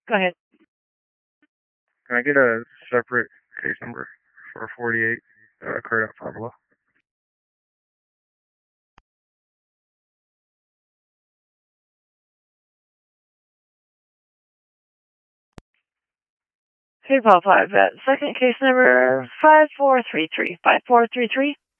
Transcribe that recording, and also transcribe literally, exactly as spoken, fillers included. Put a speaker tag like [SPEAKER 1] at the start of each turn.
[SPEAKER 1] Go ahead.
[SPEAKER 2] Can I get a separate case number for forty-eight that occurred at Five Below?
[SPEAKER 1] Hey, Paul Five. That second case number five four three three. Five four three three.